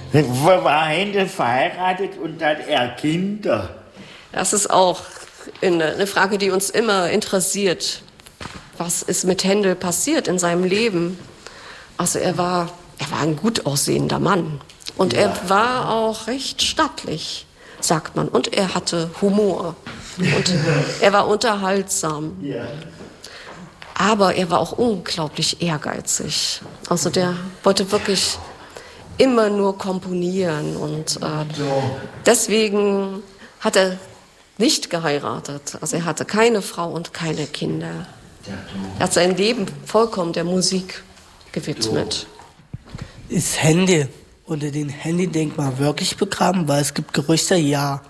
War Händel verheiratet und hat er Kinder? Das ist auch eine Frage, die uns immer interessiert. Was ist mit Händel passiert in seinem Leben? Also er war ein gut aussehender Mann. Und er war auch recht stattlich, sagt man. Und er hatte Humor. Und er war unterhaltsam. Ja. Aber er war auch unglaublich ehrgeizig. Also der wollte wirklich immer nur komponieren. Und deswegen hat er nicht geheiratet. Also er hatte keine Frau und keine Kinder. Er hat sein Leben vollkommen der Musik gewidmet. Ist Händel unter dem Händel-Denkmal wirklich begraben? Weil es gibt Gerüchte, ja.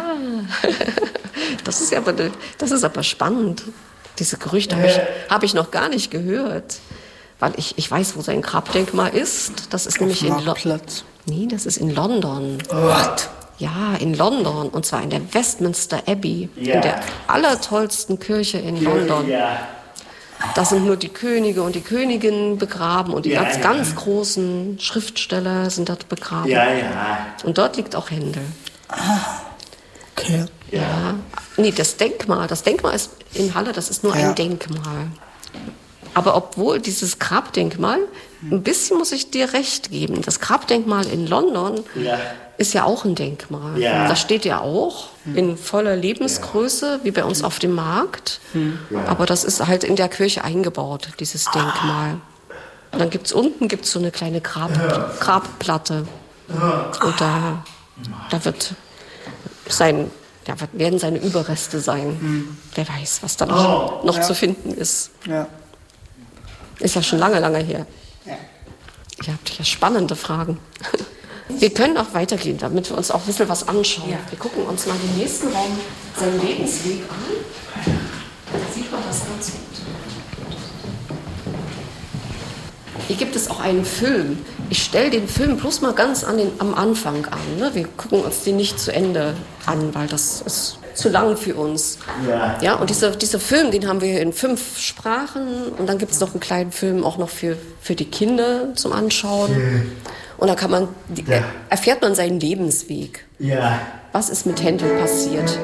Das ist aber spannend. Diese Gerüchte habe ich noch gar nicht gehört. Weil ich weiß, wo sein Grabdenkmal ist. Das ist nämlich in London. Nee, das ist in London. What? Ja, in London. Und zwar in der Westminster Abbey. Ja. In der allertollsten Kirche in London. Ja. Da sind nur die Könige und die Königinnen begraben. Und die ganz großen Schriftsteller sind dort begraben. Ja, ja. Und dort liegt auch Händel. Okay. Ja. Nee, das Denkmal ist in Halle, das ist nur ein Denkmal. Aber obwohl dieses Grabdenkmal, ein bisschen muss ich dir recht geben, das Grabdenkmal in London ist ja auch ein Denkmal. Ja. Das steht ja auch in voller Lebensgröße, wie bei uns auf dem Markt. Aber das ist halt in der Kirche eingebaut, dieses Denkmal. Und dann unten gibt's so eine kleine Grabplatte. Und da werden seine Überreste sein. Wer weiß, was da noch zu finden ist. Ja. Ist ja schon lange, lange her. Ja. Ihr habt ja spannende Fragen. Wir können auch weitergehen, damit wir uns auch ein bisschen was anschauen. Ja. Wir gucken uns mal den nächsten Raum, seinen Lebensweg an. Da sieht man das ganz gut. Hier gibt es auch einen Film. Ich stelle den Film bloß mal ganz am Anfang an. Ne? Wir gucken uns den nicht zu Ende an, weil das ist zu lang für uns. Ja, und dieser Film, den haben wir in 5 Sprachen. Und dann gibt es noch einen kleinen Film auch noch für die Kinder zum Anschauen. Und da erfährt man seinen Lebensweg. Ja. Was ist mit Händel passiert?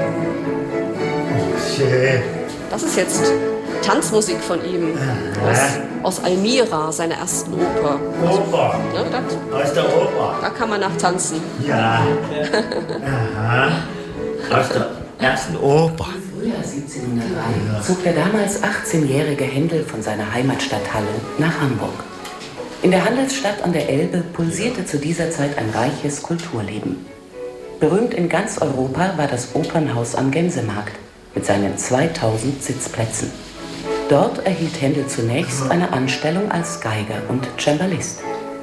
Das ist jetzt Tanzmusik von ihm. Aus Almira, seiner ersten Oper. Oper. Ne, Aus der Oper. Da kann man nachtanzen. Ja. Aha. Aus der ersten Oper. Im Frühjahr 1703 zog der damals 18-jährige Händel von seiner Heimatstadt Halle nach Hamburg. In der Handelsstadt an der Elbe pulsierte zu dieser Zeit ein reiches Kulturleben. Berühmt in ganz Europa war das Opernhaus am Gänsemarkt mit seinen 2000 Sitzplätzen. Dort erhielt Händel zunächst eine Anstellung als Geiger und Cembalist.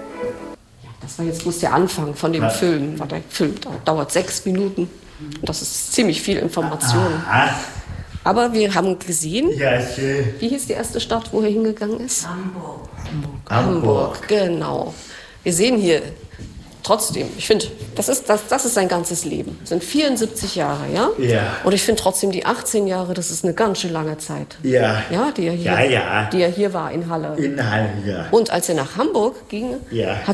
Das war jetzt bloß der Anfang von dem Film. Der Film dauert 6 Minuten. Und das ist ziemlich viel Information. Aber wir haben gesehen, wie hieß die erste Stadt, wo er hingegangen ist? Hamburg, genau. Wir sehen hier trotzdem, ich finde, das ist sein ganzes Leben. Das sind 74 Jahre, ja? Ja. Und ich finde trotzdem die 18 Jahre, das ist eine ganz schön lange Zeit. Ja. Ja, die er hier war in Halle. In Halle, ja. Und als er nach Hamburg ging, hat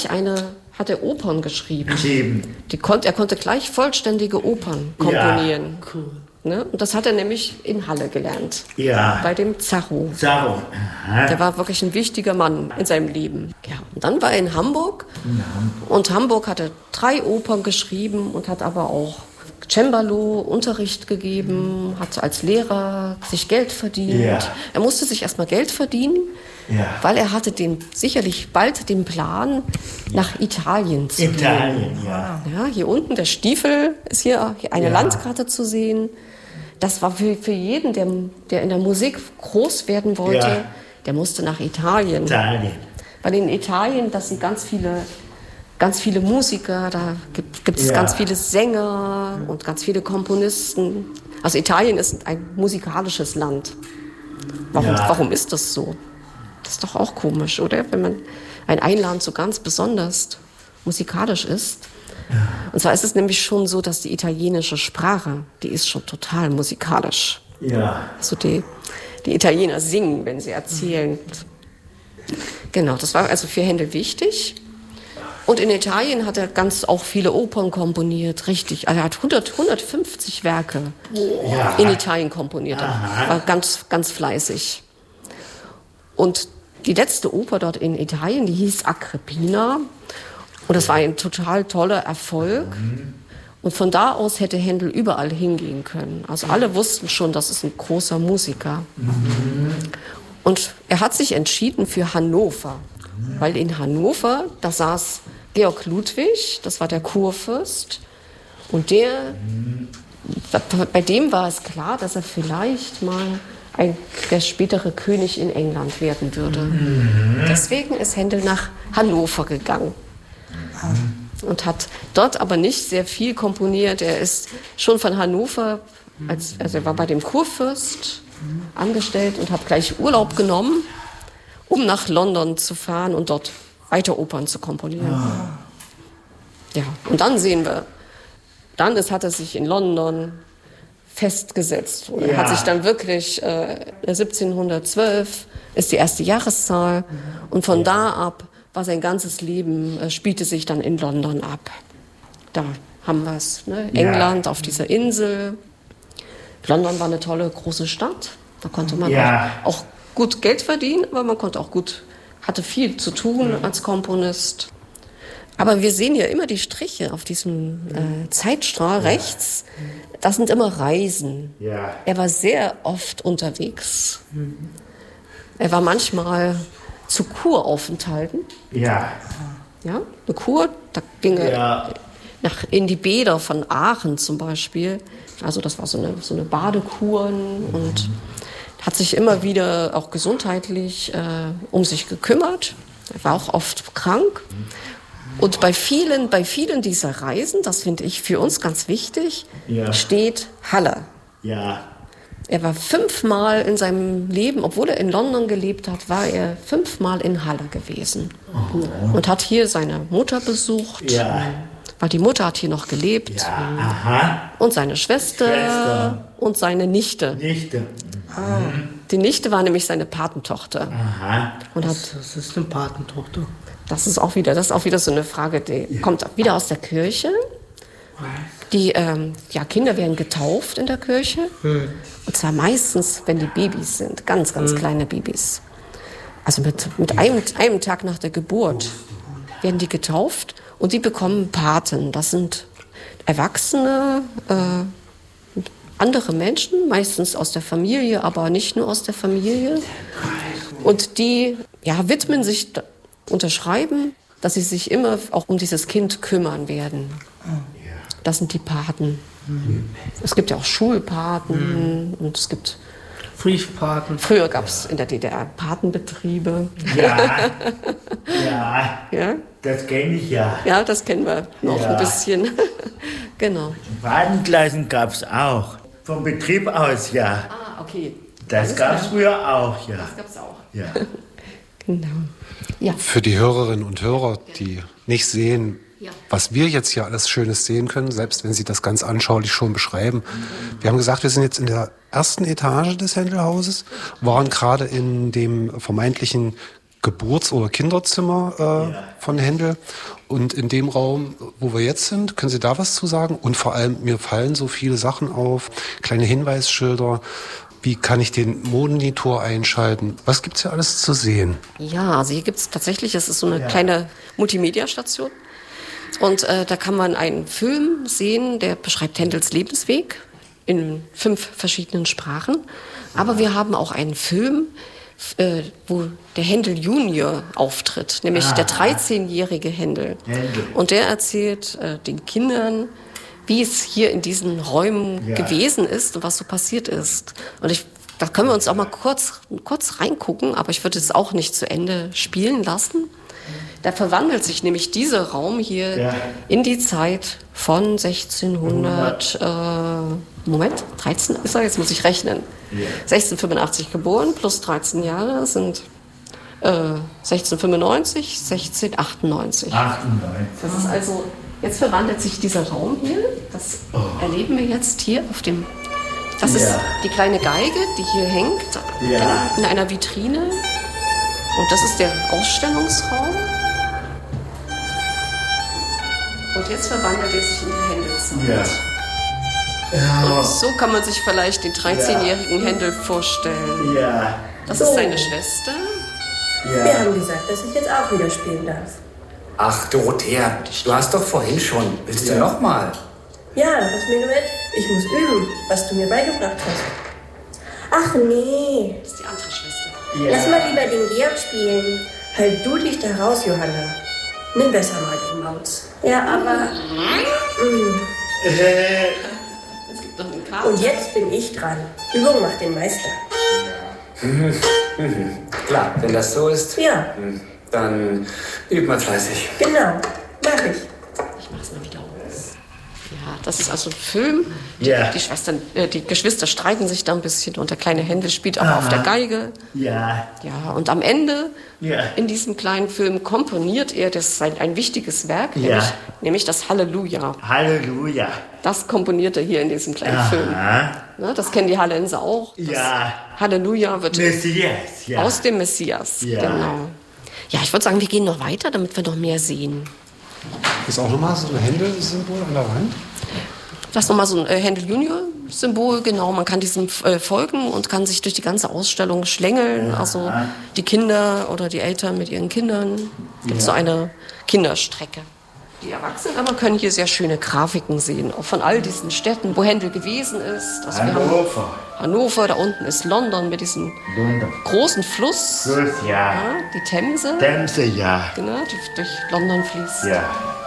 er Opern geschrieben. Er konnte gleich vollständige Opern komponieren. Ja, cool. Ne? Und das hat er nämlich in Halle gelernt. Ja. Bei dem Zarro. Aha. Der war wirklich ein wichtiger Mann in seinem Leben. Ja. Und dann war er in Hamburg. Und Hamburg hat er 3 Opern geschrieben und hat aber auch Cembalo Unterricht gegeben, hat als Lehrer sich Geld verdient. Ja. Er musste sich erstmal Geld verdienen, weil er hatte sicherlich bald den Plan, nach Italien zu gehen. Ja, hier unten, der Stiefel ist hier eine Landkarte zu sehen. Das war für jeden, der in der Musik groß werden wollte, der musste nach Italien. Weil in Italien, das sind ganz viele Musiker, da gibt es ganz viele Sänger und ganz viele Komponisten. Also Italien ist ein musikalisches Land. Warum ist das so? Das ist doch auch komisch, oder? Wenn ein Land so ganz besonders musikalisch ist. Und zwar ist es nämlich schon so, dass die italienische Sprache, die ist schon total musikalisch. Ja. Also die Italiener singen, wenn sie erzählen. Genau, das war also für Händel wichtig. Und in Italien hat er auch viele Opern komponiert, richtig. Also er hat 150 Werke in Italien komponiert. Er war ganz, ganz fleißig. Und die letzte Oper dort in Italien, die hieß Agrippina. Und das war ein total toller Erfolg. Und von da aus hätte Händel überall hingehen können. Also alle wussten schon, das ist ein großer Musiker. Und er hat sich entschieden für Hannover. Weil in Hannover, da saß Georg Ludwig, das war der Kurfürst. Und bei dem war es klar, dass er vielleicht mal der spätere König in England werden würde. Deswegen ist Händel nach Hannover gegangen. Und hat dort aber nicht sehr viel komponiert. Er ist schon von Hannover, also er war bei dem Kurfürst angestellt und hat gleich Urlaub genommen, um nach London zu fahren und dort weiter Opern zu komponieren. Ja, und dann sehen wir, hat er sich in London festgesetzt. Und er hat sich dann wirklich, 1712 ist die erste Jahreszahl und von da ab war sein ganzes Leben, spielte sich dann in London ab. Da haben wir es, ne? England auf dieser Insel. London war eine tolle, große Stadt. Da konnte man auch gut Geld verdienen, aber man hatte viel zu tun als Komponist. Aber wir sehen ja immer die Striche auf diesem Zeitstrahl rechts. Das sind immer Reisen. Ja. Er war sehr oft unterwegs. Er war manchmal zu Kuraufenthalten. Ja. Ja, eine Kur, da ging er in die Bäder von Aachen zum Beispiel. Also das war so eine Badekuren und hat sich immer wieder auch gesundheitlich um sich gekümmert. Er war auch oft krank. Und bei vielen dieser Reisen, das finde ich für uns ganz wichtig, steht Halle. Ja. Er war 5-mal in seinem Leben, obwohl er in London gelebt hat, war er 5-mal in Halle gewesen. Und hat hier seine Mutter besucht, weil die Mutter hat hier noch gelebt. Ja. Aha. Und seine Schwester und seine Nichte. Die Nichte war nämlich seine Patentochter. Aha. Und das ist eine Patentochter. Das ist auch wieder so eine Frage, die kommt wieder aus der Kirche. Die Kinder werden getauft in der Kirche. Und zwar meistens, wenn die Babys sind, ganz, ganz kleine Babys. Also mit einem Tag nach der Geburt werden die getauft und die bekommen Paten. Das sind Erwachsene, andere Menschen, meistens aus der Familie, aber nicht nur aus der Familie. Und die widmen sich, unterschreiben, dass sie sich immer auch um dieses Kind kümmern werden. Das sind die Paten. Es gibt ja auch Schulpaten und es gibt Briefpaten. Früher gab es in der DDR Patenbetriebe. Ja, das kenne ich ja. Ja, das kennen wir noch ein bisschen. Genau. Patenklassen gab es auch. Vom Betrieb aus, ja. Ah, okay. Das gab es früher auch, ja. Das gab es auch. Ja. Genau. Ja. Für die Hörerinnen und Hörer, die nicht sehen, was wir jetzt hier alles Schönes sehen können, selbst wenn Sie das ganz anschaulich schon beschreiben. Wir haben gesagt, wir sind jetzt in der ersten Etage des Händelhauses, waren gerade in dem vermeintlichen Geburts- oder Kinderzimmer von Händel. Und in dem Raum, wo wir jetzt sind, können Sie da was zu sagen? Und vor allem, mir fallen so viele Sachen auf, kleine Hinweisschilder. Wie kann ich den Monitor einschalten? Was gibt's hier alles zu sehen? Ja, also hier gibt's tatsächlich, es ist so eine kleine Multimedia-Station. Und da kann man einen Film sehen, der beschreibt Händels Lebensweg in 5 verschiedenen Sprachen. Aber wir haben auch einen Film, wo der Händel Junior auftritt, nämlich der 13-jährige Händel. Und der erzählt den Kindern, wie es hier in diesen Räumen gewesen ist und was so passiert ist. Und da können wir uns auch mal kurz reingucken, aber ich würde es auch nicht zu Ende spielen lassen. Da verwandelt sich nämlich dieser Raum hier in die Zeit von 1600, 13 ist er, jetzt muss ich rechnen. 1685 geboren, plus 13 Jahre sind 1695, 1698. 98. Das ist also, jetzt verwandelt sich dieser Raum hier, das erleben wir jetzt hier auf dem, das ist die kleine Geige, die hier hängt in einer Vitrine und das ist der Ausstellungsraum. Und jetzt verwandelt er sich in die Händelzeit. Ja. Und so kann man sich vielleicht den 13-jährigen Händel vorstellen. Ja. Das ist seine Schwester. Ja. Wir haben gesagt, dass ich jetzt auch wieder spielen darf. Ach, Dorothea, du hast doch vorhin schon. Willst du noch mal? Ja, das Menuett. Ich muss üben, was du mir beigebracht hast. Ach nee. Das ist die andere Schwester. Ja. Lass mal lieber den Georg spielen. Halt du dich da raus, Johanna. Nimm besser mal den Mauz. Ja, aber... Es gibt noch einen Kater. Und jetzt bin ich dran. Übung macht den Meister. Klar, wenn das so ist, ja. Dann üb mal fleißig. Genau, mach ich. Ich mach's mal wieder aus. Ja, das ist also ein Film. Die Geschwister streiten sich da ein bisschen und der kleine Händel spielt aber auf der Geige. Ja. Ja, und am Ende in diesem kleinen Film komponiert er ein wichtiges Werk, nämlich das Halleluja. Halleluja. Das komponiert er hier in diesem kleinen Film. Na, das kennen die Hallenser auch. Ja. Halleluja wird Messias, aus dem Messias. Ja. Genau. Ja, ich würde sagen, wir gehen noch weiter, damit wir noch mehr sehen. Ist auch nochmal so ein Händel-Symbol an der Wand? Das ist nochmal so ein Händel-Junior-Symbol, genau. Man kann diesem folgen und kann sich durch die ganze Ausstellung schlängeln. Ja. Also die Kinder oder die Eltern mit ihren Kindern. Gibt so eine Kinderstrecke. Die Erwachsenen aber können hier sehr schöne Grafiken sehen, auch von all diesen Städten, wo Händel gewesen ist. Also Hannover, da unten ist London mit diesem großen Fluss. Ja. Die Themse. Themse, ja. Genau, die durch London fließt. Ja.